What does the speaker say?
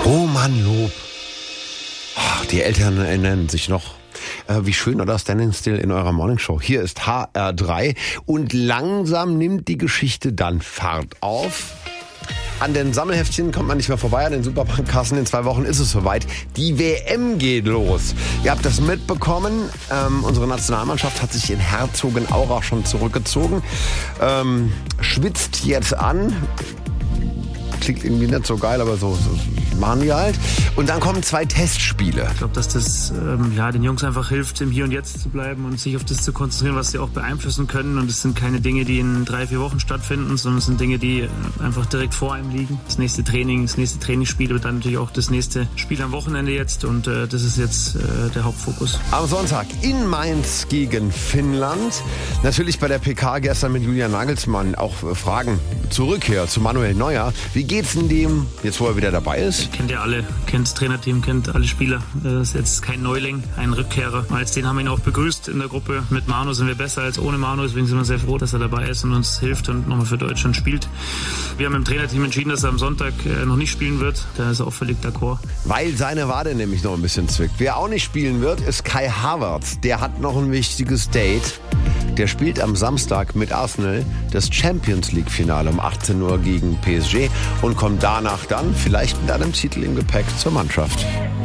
Roman Loob. Die Eltern erinnern sich noch. Wie schön war das Standing Still in eurer Morningshow. Hier ist HR3 und langsam nimmt die Geschichte dann Fahrt auf. An den Sammelheftchen kommt man nicht mehr vorbei, an den Supermarktkassen. In 2 Wochen ist es soweit. Die WM geht los. Ihr habt das mitbekommen. Unsere Nationalmannschaft hat sich in Herzogenaurach schon zurückgezogen. Schwitzt jetzt an. Klingt irgendwie nicht so geil, aber so machen die halt. Und dann kommen 2 Testspiele. Ich glaube, dass das den Jungs einfach hilft, im Hier und Jetzt zu bleiben und sich auf das zu konzentrieren, was sie auch beeinflussen können. Und es sind keine Dinge, die in 3-4 Wochen stattfinden, sondern es sind Dinge, die einfach direkt vor einem liegen. Das nächste Training, das nächste Trainingsspiel wird dann natürlich auch das nächste Spiel am Wochenende jetzt. Und das ist jetzt der Hauptfokus. Am Sonntag in Mainz gegen Finnland. Natürlich bei der PK gestern mit Julian Nagelsmann auch Fragen zur Rückkehr zu Manuel Neuer. Wie geht's denn dem, jetzt wo er wieder dabei ist? Kennt ihr alle, kennt das Trainerteam, kennt alle Spieler. Das ist jetzt kein Neuling, ein Rückkehrer. Als den haben wir ihn auch begrüßt in der Gruppe. Mit Manu sind wir besser als ohne Manu, deswegen sind wir sehr froh, dass er dabei ist und uns hilft und nochmal für Deutschland spielt. Wir haben im Trainerteam entschieden, dass er am Sonntag noch nicht spielen wird. Da ist er auch völlig d'accord. Weil seine Wade nämlich noch ein bisschen zwickt. Wer auch nicht spielen wird, ist Kai Havertz. Der hat noch ein wichtiges Date. Der spielt am Samstag mit Arsenal das Champions-League-Finale um 18 Uhr gegen PSG und kommt danach dann vielleicht mit einem Titel im Gepäck zur Mannschaft.